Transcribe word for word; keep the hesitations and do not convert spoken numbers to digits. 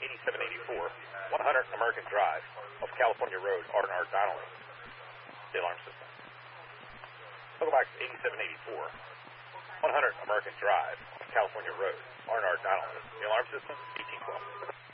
eighty-seven eighty-four, one hundred American Drive, off California Road, R and R Donnelly. The alarm system. Welcome back to eighty-seven eighty-four, one hundred American Drive, off California Road, R and R Donnelly. The alarm system, eighteen twelve.